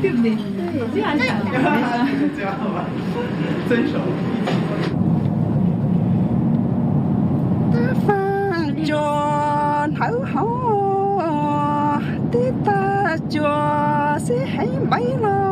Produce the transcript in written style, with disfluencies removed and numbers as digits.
对不对？对，这样想。 这样吧，遵守。 放脚好好，的大脚是很美。